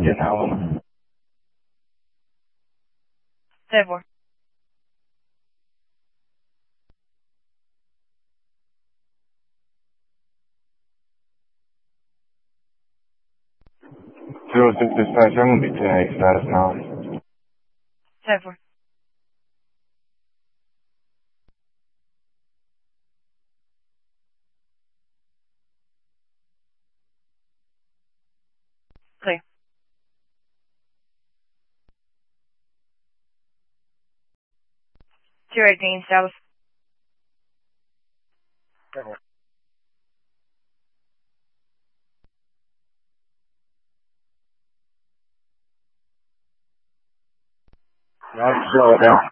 you know. Trevor. Zero 657, be 10 status now. Trevor. Clear. 018 status. Trevor. Now slow it down.